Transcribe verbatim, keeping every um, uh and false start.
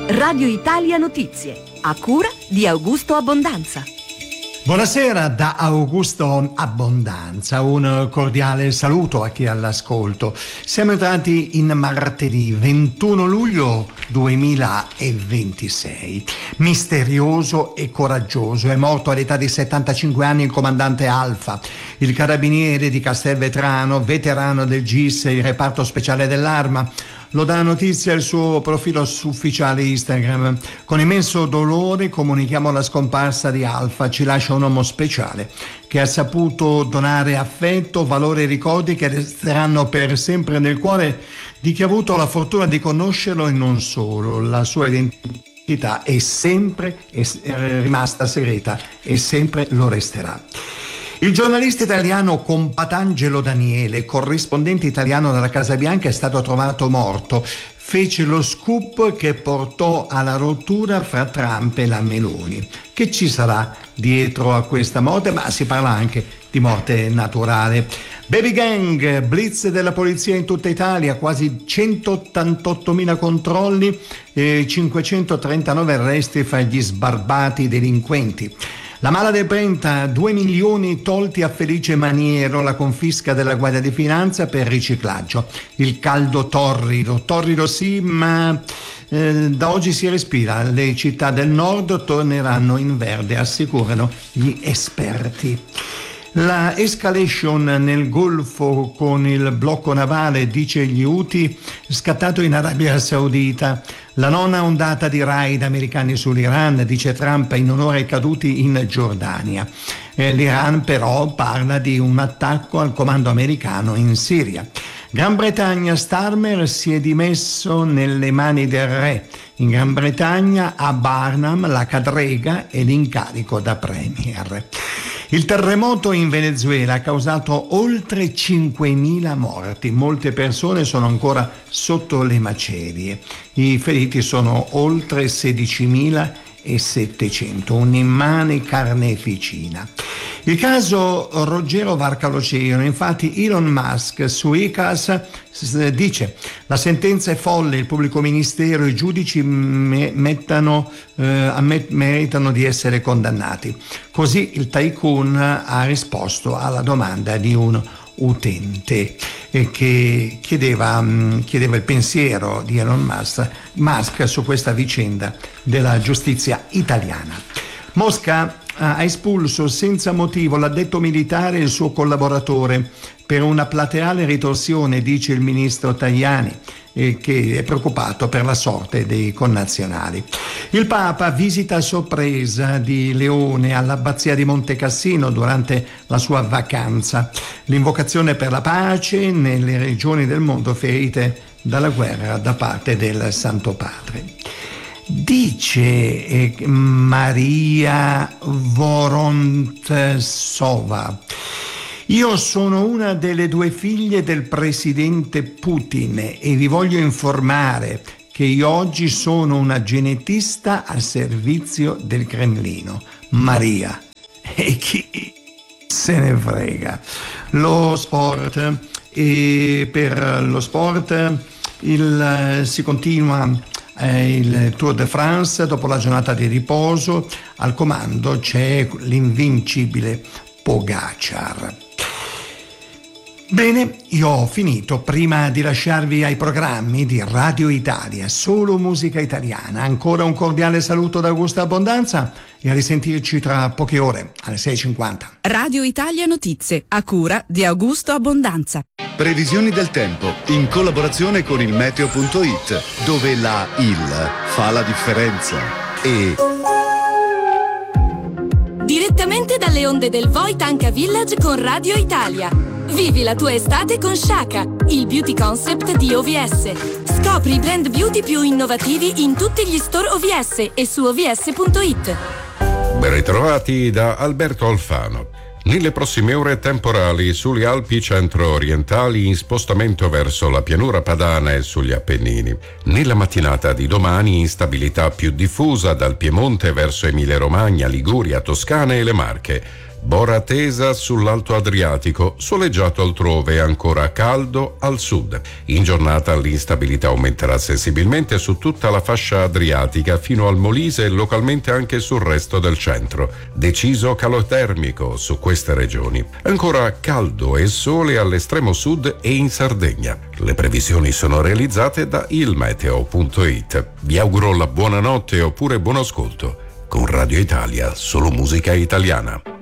Radio Italia Notizie, a cura di Augusto Abbondanza. Buonasera da Augusto Abbondanza, un cordiale saluto a chi è all'ascolto. Siamo entrati in martedì ventuno luglio duemilaventisei. Misterioso e coraggioso, è morto all'età di settantacinque anni il comandante Alfa, il carabiniere di Castelvetrano, veterano del G I S, il reparto speciale dell'Arma. Lo dà notizia il suo profilo ufficiale Instagram. Con immenso dolore comunichiamo la scomparsa di Alfa. Ci lascia un uomo speciale che ha saputo donare affetto, valori e ricordi che resteranno per sempre nel cuore di chi ha avuto la fortuna di conoscerlo e non solo. La sua identità è sempre è rimasta segreta e sempre lo resterà. Il giornalista italiano Compatangelo Daniele, corrispondente italiano della Casa Bianca, è stato trovato morto. Fece lo scoop che portò alla rottura fra Trump e la Meloni. Che ci sarà dietro a questa morte? Ma si parla anche di morte naturale. Baby gang, blitz della polizia in tutta Italia, quasi centottantottomila controlli e cinquecentotrentanove arresti fra gli sbarbati delinquenti. La Mala del Brenta, due milioni tolti a Felice Maniero, la confisca della Guardia di Finanza per riciclaggio. Il caldo torrido, torrido sì, ma eh, da oggi si respira. Le città del nord torneranno in verde, assicurano gli esperti. La escalation nel Golfo con il blocco navale, dice gli Houthi, scattato in Arabia Saudita. La nona ondata di raid americani sull'Iran, dice Trump, in onore ai caduti in Giordania. Eh, L'Iran però parla di un attacco al comando americano in Siria. Gran Bretagna, Starmer si è dimesso nelle mani del re. In Gran Bretagna a Barnum la cadrega e l'incarico da premier. Il terremoto in Venezuela ha causato oltre cinquemila morti. Molte persone sono ancora sotto le macerie. I feriti sono oltre sedicimilasettecento, un'immane carneficina. Il caso Ruggero Varcalocero, infatti Elon Musk su Icas dice: la sentenza è folle, il pubblico ministero e i giudici mettano, eh, ammet- meritano di essere condannati. Così il tycoon ha risposto alla domanda di un utente eh, che chiedeva, mh, chiedeva il pensiero di Elon Musk, Musk su questa vicenda della giustizia italiana. Mosca ha espulso senza motivo l'addetto militare e il suo collaboratore per una plateale ritorsione, dice il ministro Tajani, eh, che è preoccupato per la sorte dei connazionali. Il Papa visita a sorpresa di Leone all'abbazia di Monte Cassino durante la sua vacanza. L'invocazione per la pace nelle regioni del mondo ferite dalla guerra da parte del Santo Padre. Dice eh, Maria Vorontsova: io sono una delle due figlie del presidente Putin e vi voglio informare che io oggi sono una genetista al servizio del Cremlino. Maria, e chi se ne frega. Lo sport, e per lo sport il, si continua il Tour de France. Dopo la giornata di riposo al comando c'è l'invincibile Pogacar. Bene, io ho finito. Prima di lasciarvi ai programmi di Radio Italia, solo musica italiana, ancora un cordiale saluto da Augusto Abbondanza e a risentirci tra poche ore alle sei e cinquanta. Radio Italia Notizie, a cura di Augusto Abbondanza. Previsioni del tempo in collaborazione con il meteo punto it, dove la il fa la differenza. E direttamente dalle onde del Voi Tanka Village con Radio Italia. Vivi la tua estate con Shaka, il beauty concept di O V S. Scopri i brand beauty più innovativi in tutti gli store O V S e su O V S punto it. Ben ritrovati da Alberto Alfano. Nelle prossime ore temporali sulle Alpi centro-orientali in spostamento verso la pianura padana e sugli Appennini. Nella mattinata di domani instabilità più diffusa dal Piemonte verso Emilia-Romagna, Liguria, Toscana e le Marche. Bora tesa sull'Alto Adriatico, soleggiato altrove e ancora caldo al sud. In giornata l'instabilità aumenterà sensibilmente su tutta la fascia adriatica fino al Molise e localmente anche sul resto del centro. Deciso calo termico su queste regioni. Ancora caldo e sole all'estremo sud e in Sardegna. Le previsioni sono realizzate da il meteo punto it. Vi auguro la buonanotte oppure buon ascolto. Con Radio Italia, solo musica italiana.